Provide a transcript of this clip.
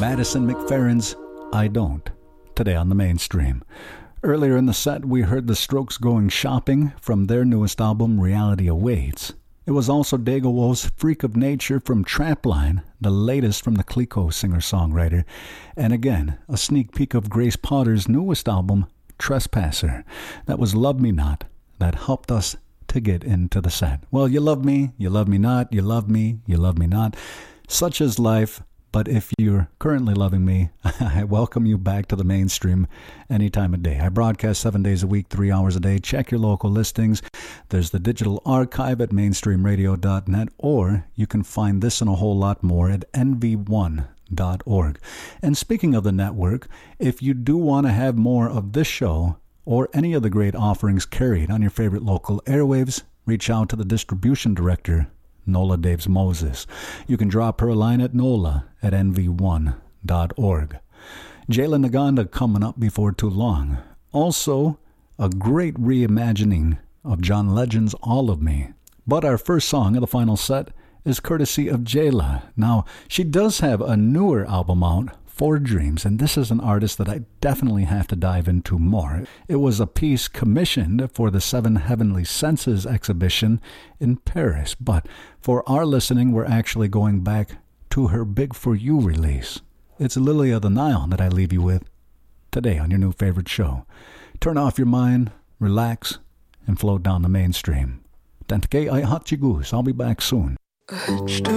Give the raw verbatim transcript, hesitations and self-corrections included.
Madison McFerrin's I Don't, today on the Mainstream. Earlier in the set, we heard the Strokes Going Shopping from their newest album, Reality Awaits. It was also Dagowo's Freak of Nature from Trapline, the latest from the Clico singer-songwriter. And again, a sneak peek of Grace Potter's newest album, Trespasser. That was Love Me Not, that helped us to get into the set. Well, you love me, you love me not, you love me, you love me not. Such is life. But if you're currently loving me, I welcome you back to the Mainstream any time of day. I broadcast seven days a week, three hours a day. Check your local listings. There's the digital archive at mainstream radio dot net, or you can find this and a whole lot more at N V one dot org. And speaking of the network, if you do want to have more of this show or any of the great offerings carried on your favorite local airwaves, reach out to the distribution director, Nola Daves Moses. You can drop her a line at nola at N V one dot org. Jayla Naganda coming up before too long. Also, a great reimagining of John Legend's All of Me. But our first song of the final set is courtesy of Jayla. Now, she does have a newer album out, For Dreams, and this is an artist that I definitely have to dive into more. It was a piece commissioned for the Seven Heavenly Senses exhibition in Paris, but for our listening, we're actually going back to her Big For You release. It's Lily of the Nile that I leave you with today on your new favorite show. Turn off your mind, relax, and float down the Mainstream. Tantke ay hatchigus. I'll be back soon.